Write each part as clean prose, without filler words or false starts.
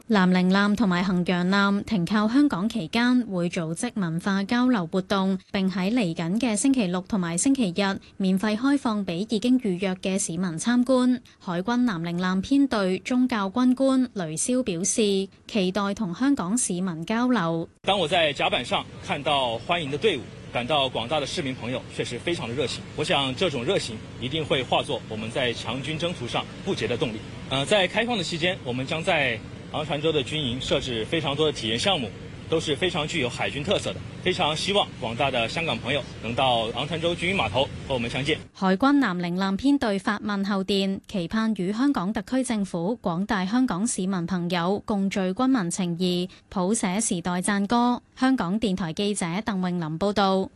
南寧艦同埋衡陽艦停靠香港期間，會組織文化交流活動，並喺嚟緊嘅星期六同埋星期日免費開放俾已經預約嘅市民參觀。海軍南寧艦編隊宗教軍官雷霄表示，期待同香港市民交流。 當我在甲板上看到歡迎的隊伍，感到廣大的市民朋友確實非常的熱情。我想這種熱情一定會化作我們在強軍征途上不竭的動力。在開放的期間，我們將在昂船洲的軍營設置非常多的體驗項目，都是非常具有海軍特色的。非常希望廣大的香港朋友能到昂船洲軍營碼頭和我們相見。 海軍南寧艦編隊發問候電，期盼與香港特區政府、廣大香港市民朋友共聚軍民情誼，譜寫時代讚歌。香港電台記者鄧詠琳報道。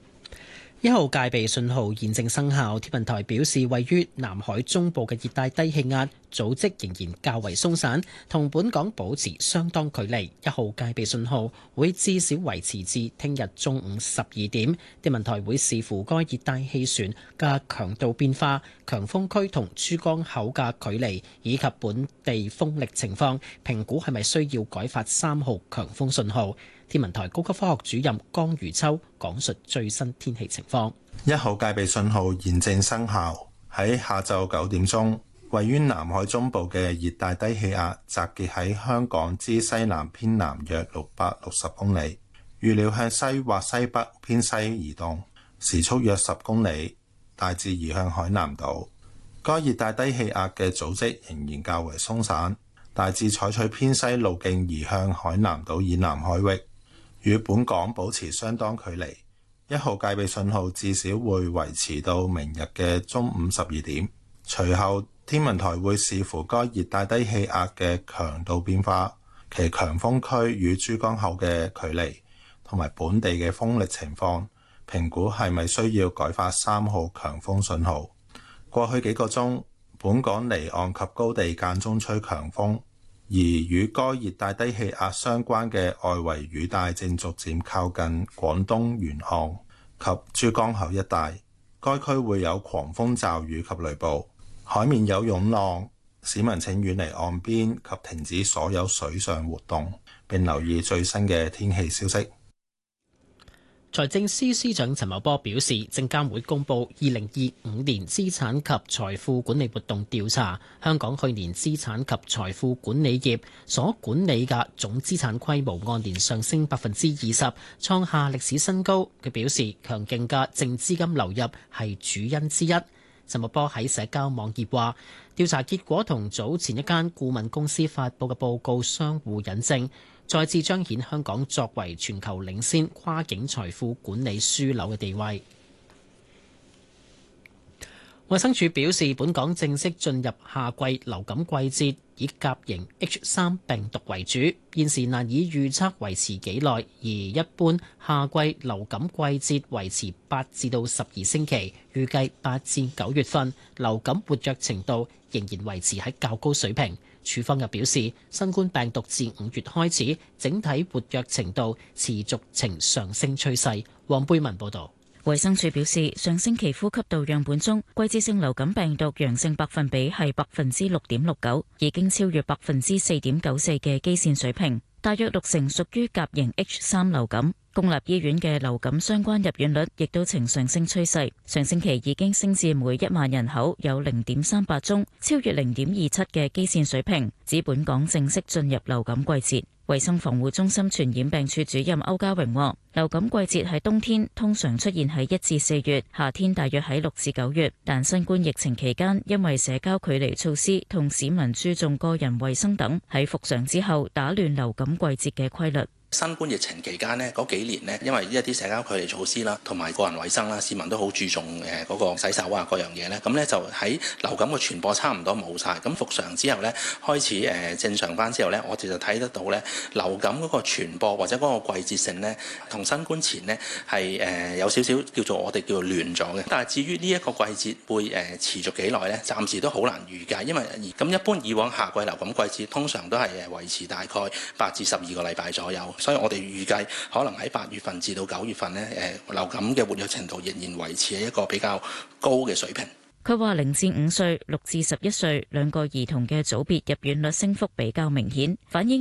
1號戒備信號現正生效，天文台表示，位於南海中部嘅熱帶低氣壓組織仍然較為鬆散，同本港保持相當距離。1號戒備信號會至少維持至聽日中午12點。天文台會視乎該熱帶氣旋嘅強度變化、強風區同珠江口嘅距離以及本地風力情況，評估係咪需要改發3號強風信號。天文台高級科學主任江如秋講述最新天氣情況。 1號戒備信號現正生效，喺下晝9點鐘，位於南海中部嘅熱帶低氣壓集結喺香港之西南偏南約660公里，預料向西或西北偏西移動，時速約10公里，大致移向海南島。該熱帶低氣壓嘅組織仍然較為鬆散，大致採取偏西路徑移向海南島以南海域，與本港保持相當距離。1號戒備信號至少會維持到明日嘅中午12點。隨後天文台會視乎該熱帶低氣壓嘅強度變化、其強風區與珠江口嘅距離同埋本地嘅風力情況，評估係咪需要改發3號強風信號。過去幾個鐘，本港離岸及高地間中吹強風，而與該熱帶低氣壓相關嘅外圍雨帶正逐漸靠近廣東沿岸及珠江口一帶，該區會有狂風驟雨及雷暴，海面有湧浪，市民請遠離岸邊及停止所有水上活動，並留意最新嘅天氣消息。 財政司司長陳茂波表示，證監會公布2025年資產及財富管理活動調查，香港去年資產及財富管理業所管理嘅總資產規模按年上升20%，創下歷史新高。佢表示，強勁嘅淨資金流入係主因之一。陳茂波喺社交網頁話，調查結果同早前一間顧問公司發布嘅報告相互引證，再次彰顯香港作為全球領先跨境財富管理樞紐嘅地位。衛生署表示，本港正式進入夏季流感季節，以甲型 H3 病毒為主，現時難以預測維持幾耐，而一般夏季流感季節維持8至到12星期，預計8至9月份流感活躍程度仍然維持喺較高水平。署方又表示，新冠病毒自5月開始，整體活躍程度持續呈上升趨勢。黃貝文報導。 衛生署表示，上星期呼吸道樣本中季節性流感病毒陽性百分比係6.69%，已經超越4.94%嘅基線水平，大約60%屬於甲型 H3 流感。公立醫院嘅流感相關入院率亦都呈上升趨勢，上星期已經升至每1萬人口有0.38宗，超越0.27嘅基線水平，指本港正式進入流感季節。衛生防護中心傳染病處主任歐家榮話，流感季節喺冬天通常出現喺1至4月，夏天大約喺6至9月，但新冠疫情期間因為社交距離措施同市民注重個人衛生等，喺復常之後打亂流感季節嘅規律。 新冠疫情期間呢，嗰幾年呢，因為一啲社交距離措施啦，同埋個人衛生啦，市民都好注重嗰個洗手啊，各樣嘢咧，咁咧就喺流感嘅傳播差唔多冇晒。咁復常之後咧，開始正常翻之後咧，我哋就睇得到咧，流感嗰個傳播或者嗰個季節性咧，同新冠前呢係有少少叫做我哋叫做亂咗嘅。但係至於呢一個季節會持續幾耐咧，暫時都好難預計，因為咁一般以往夏季流感季節通常都係維持大概8至12個禮拜左右。所以我哋預計可能喺8月份至到9月份呢，流感嘅活躍程度仍然維持喺一個比較高嘅水平。 佢話0至5歲、6至11歲兩個兒童嘅組別入院率升幅比較明顯，反映